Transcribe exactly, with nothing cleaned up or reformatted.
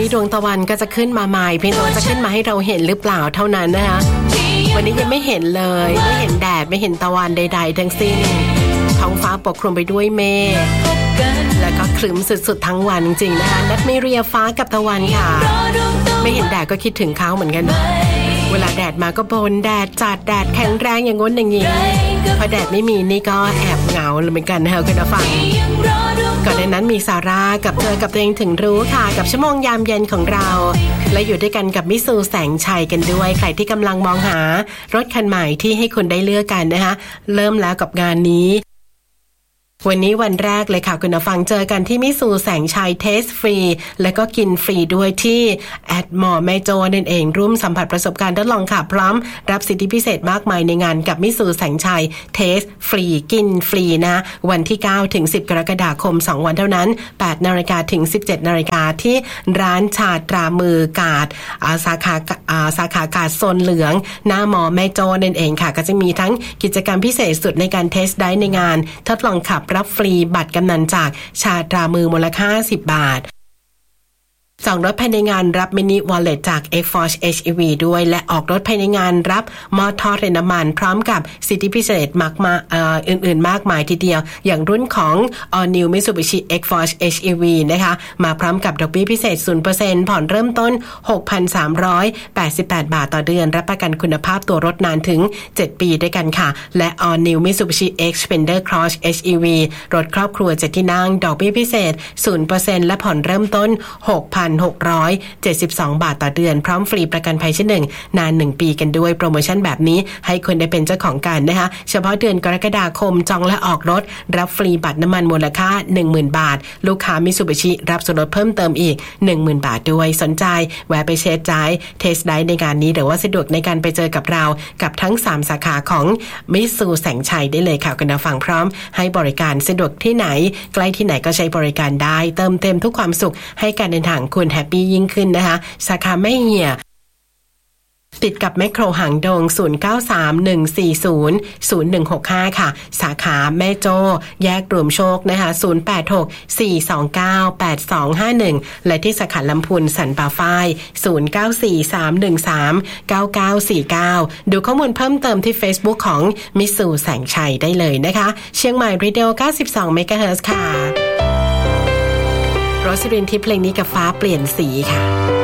นี้ดวงตะวันก็จะขึ้นมาใหม่เพียงแต่ว่าจะขึ้นมาให้เราเห็นหรือเปล่าเท่านั้นนะคะวันนี้ยังไม่เห็นเลยไม่เห็นแดดไม่เห็นตะวันใดๆทั้งสิ้นท้องฟ้าปกคลุมไปด้วยเมฆแล้วก็ครึ้มสุดๆทั้งวันจริงๆนะคะนัดไม่เรียฟ้ากับตะวันค่ะไม่เห็นแดดก็คิดถึงเขาเหมือนกันเวลาแดดมาก็บ่นแดดจัดแดดแข็งแรงอย่างง้นอย่างงี้พอแดดไม่มีนี่ก็แอบเหงาเหมือนกันนะคะคุณผู้ฟังก่อนในนั้นมีสาระกับเธอกับตัวเองถึงรู้ค่ะกับชั่วโมงยามเย็นของเราและอยู่ด้วยกันกับมิสูแสงชัยกันด้วยใครที่กำลังมองหารถคันใหม่ที่ให้คุณได้เลือกกันนะคะเริ่มแล้วกับงานนี้วันนี้วันแรกเลยค่ะคุณผู้ฟังเจอกันที่มิสูแสงชัยเทสฟรีและก็กินฟรีด้วยที่แอดมอร์แม่โจ้นั่นเองร่วมสัมผัสประสบการณ์ทดลองขับพร้อมรับสิทธิพิเศษมากมายในงานกับมิสูแสงชัยเทสฟรีกินฟรีนะวันที่เก้าถึงสิบกรกฎาคมสองวันเท่านั้น แปดนาฬิกาถึง สิบเจ็ดนาฬิกาที่ร้านชาตรามือกาดสาขาสาขากาดโซนเหลืองหน้ามอแม่โจ้นั่นเองค่ะก็จะมีทั้งกิจกรรมพิเศษสุดในการเทสได้ในงานทดลองขับรับฟรีบัตรกำนันจากชาตรามือมูลค่าสิบบาทจองรถภายในงานรับมินิวอลเล็ตจาก X-Force เอช อี วี ด้วยและออกรถภายในงานรับหม้อทอดไร้น้ำมันพร้อมกับสิทธิพิเศษมากมายเอ่ออื่นๆมากมายทีเดียวอย่างรุ่นของ All New Mitsubishi X-Force เอช อี วี นะคะมาพร้อมกับดอกเบี้ยพิเศษ ศูนย์เปอร์เซ็นต์ ผ่อนเริ่มต้น หกพันสามร้อยแปดสิบแปด บาทต่อเดือนรับประกันคุณภาพตัวรถนานถึงเจ็ดปีด้วยกันค่ะและ All New Mitsubishi Xpander Cross เอช อี วี รถครอบครัวเจ็ดที่นั่งดอกเบี้ยพิเศษ ศูนย์เปอร์เซ็นต์ และผ่อนเริ่มต้น หกพันหกร้อยเจ็ดสิบสอง บาทต่อเดือนพร้อมฟรีประกันภัยชั้นหนึ่งนานหนึ่งปีกันด้วยโปรโมชั่นแบบนี้ให้คุณได้เป็นเจ้าของกันนะคะเฉพาะเดือนกรกฎาคมจองและออกรถรับฟรีบัตรน้ำมันมูลค่า หนึ่งหมื่น บาทลูกค้ามิตซูบิชิรับส่วนลดเพิ่มเติมอีก หนึ่งหมื่น บาทด้วยสนใจแวะไปเช็คใจเทสไดรฟ์ในงานนี้หรือว่าสะดวกในการไปเจอกับเรากับทั้งสามสาขาของมิตซูแสงชัยได้เลยค่ะคุณผู้ฟังพร้อมให้บริการสะดวกที่ไหนใกล้ที่ไหนก็ใช้บริการได้เติมเต็มทุกความสุขให้การเดินทางคุณแฮปปี้ยิ่งขึ้นนะคะสาขาแม่เหี่ยติดกับแมคโครหางดงศูนย์ เก้า สาม หนึ่ง สี่ ศูนย์ ศูนย์ หนึ่ง หก ห้าค่ะสาขาแม่โจ้แยกรวมโชคนะคะศูนย์ แปด หก สี่ สอง เก้า แปด สอง ห้า หนึ่งและที่สาขาลำพูนสันป่าฝ้ายศูนย์ เก้า สี่ สาม หนึ่ง สาม เก้า เก้า สี่ เก้าดูข้อมูลเพิ่มเติมที่ Facebook ของมิตซูแสงชัยได้เลยนะคะเชียงใหม่รีดิโอเก้าสิบสองเมกะเฮิรตซ์ค่ะโรสลินที่เพลงนี้กับฟ้าเปลี่ยนสีค่ะ